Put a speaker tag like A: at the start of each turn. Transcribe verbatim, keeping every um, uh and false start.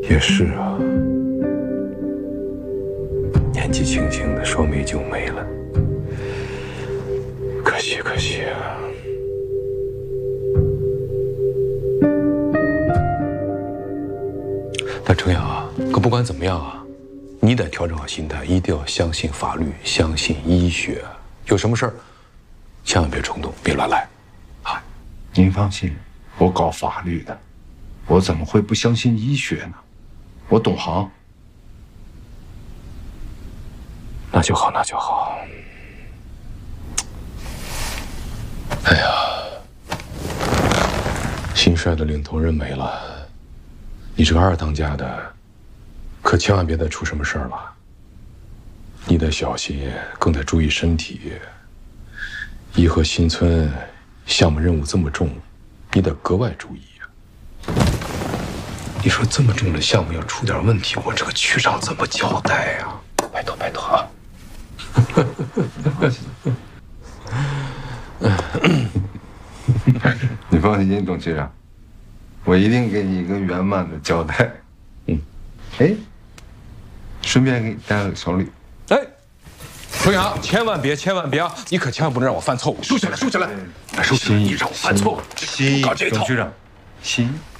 A: 也是啊，年纪轻轻的说没就没了，可惜可惜啊。但程阳啊，可不管怎么样啊，你得调整好心态，一定要相信法律，相信医学。有什么事儿，千万别冲动，别乱来。啊，
B: 您放心，我搞法律的，我怎么会不相信医学呢？我懂行。
A: 那就好，那就好。哎呀，新帅的领头人没了，你这个二当家的，可千万别再出什么事儿了。你得小心，更得注意身体。颐和新村项目任务这么重，你得格外注意啊。你说这么重的项目要出点问题，我这个区长怎么交代呀？拜托拜托啊！
B: 你放心，董区长，我一定给你一个圆满的交代。嗯，哎，顺便给你带了个小礼。
A: 哎，程阳，千万别，千万别啊！你可千万不能让我犯错误。收起来，收起来！收起来！你让我犯错误，
B: 心意，
A: 搞这一套。
B: 董区长，心意。